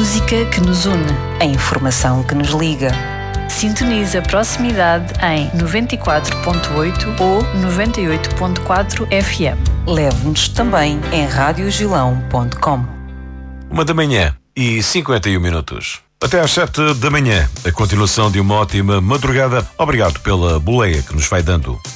música que nos une, a informação que nos liga. Sintoniza a proximidade em 94.8 ou 98.4 FM. Leve-nos também em radiogilão.com. 1h51. Até às 7 da manhã, a continuação de uma ótima madrugada. Obrigado pela boleia que nos vai dando.